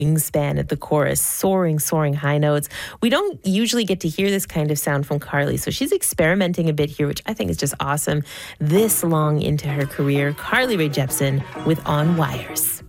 wingspan at the chorus, soaring, soaring high notes. We don't usually get to hear this kind of sound from Carly, so she's experimenting a bit here, which I think is just awesome. This long into her career, Carly Rae Jepsen with On Wires.